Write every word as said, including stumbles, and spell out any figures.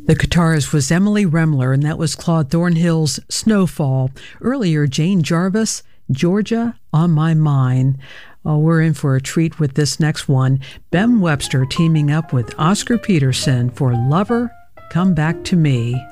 The guitarist was Emily Remler, and that was Claude Thornhill's Snowfall. Earlier, Jane Jarvis, Georgia on My Mind. Oh, we're in for a treat with this next one. Ben Webster teaming up with Oscar Peterson for Lover, Come Back to Me.